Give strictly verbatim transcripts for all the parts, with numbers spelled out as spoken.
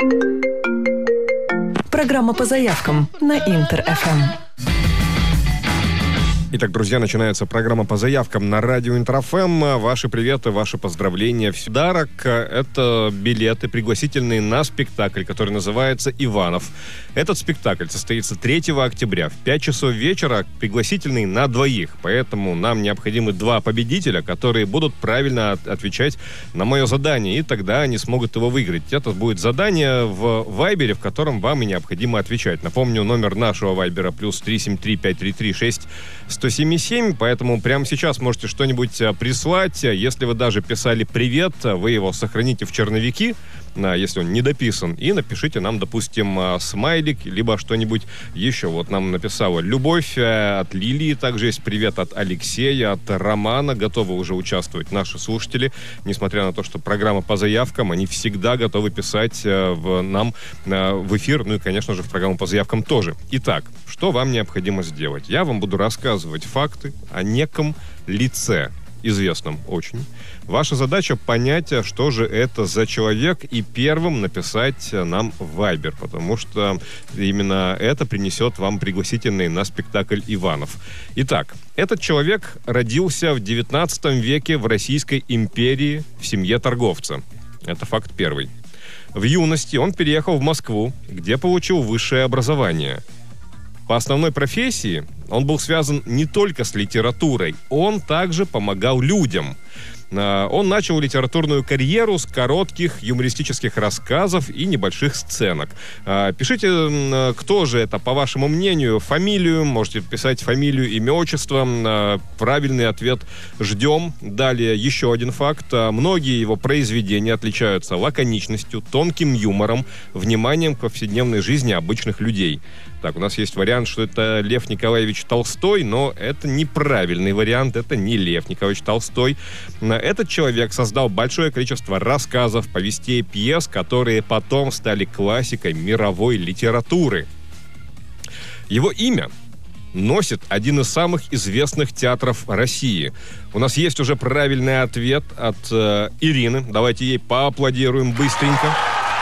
Программа по заявкам на Интер-эф эм. Итак, друзья, начинается программа по заявкам на радио Интер-эф эм. Ваши приветы, ваши поздравления. В подарок это билеты, пригласительные на спектакль, который называется «Иванов». Этот спектакль состоится третьего октября в пять часов вечера, пригласительный на двоих. Поэтому нам необходимы два победителя, которые будут правильно отвечать на мое задание, и тогда они смогут его выиграть. Это будет задание в Вайбере, в котором вам и необходимо отвечать. Напомню, номер нашего Вайбера плюс три семь три пять три три шесть сто семь семь, поэтому прямо сейчас можете что-нибудь прислать. Если вы даже писали «Привет», вы его сохраните в черновики, если он не дописан, и напишите нам, допустим, смайлик, либо что-нибудь еще. Вот нам написала Любовь от Лилии, также есть привет от Алексея, от Романа. Готовы уже участвовать наши слушатели, несмотря на то, что программа по заявкам, они всегда готовы писать в, нам в эфир, ну и, конечно же, в программу по заявкам тоже. Итак, что вам необходимо сделать? Я вам буду рассказывать факты о неком лице, известном очень. Ваша задача понять, что же это за человек, и первым написать нам в Viber, потому что именно это принесет вам пригласительные на спектакль «Иванов». Итак, этот человек родился в девятнадцатом веке в Российской империи в семье торговца. Это факт первый. В юности он переехал в Москву, где получил высшее образование. По основной профессии он был связан не только с литературой, он также помогал людям. Он начал литературную карьеру с коротких юмористических рассказов и небольших сценок. Пишите, кто же это, по вашему мнению, фамилию, можете писать фамилию, имя, отчество. Правильный ответ ждем. Далее еще один факт. Многие его произведения отличаются лаконичностью, тонким юмором, вниманием к повседневной жизни обычных людей. Так, у нас есть вариант, что это Лев Николаевич Толстой, но это неправильный вариант, это не Лев Николаевич Толстой. Этот человек создал большое количество рассказов, повестей, пьес, которые потом стали классикой мировой литературы. Его имя носит один из самых известных театров России. У нас есть уже правильный ответ от э, Ирины. Давайте ей поаплодируем быстренько.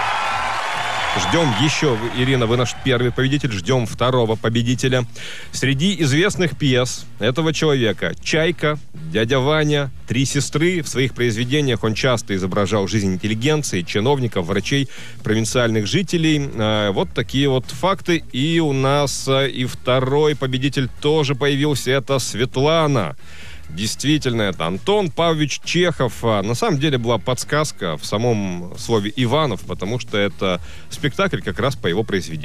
Ждем еще, Ирина, вы наш первый победитель, ждем второго победителя. Среди известных пьес этого человека «Чайка», «Дядя Ваня», «Три сестры». В своих произведениях он часто изображал жизнь интеллигенции, чиновников, врачей, провинциальных жителей. Вот такие вот факты. И у нас и второй победитель тоже появился, это Светлана. Действительно, это Антон Павлович Чехов. На самом деле была подсказка в самом слове «Иванов», потому что это спектакль как раз по его произведению.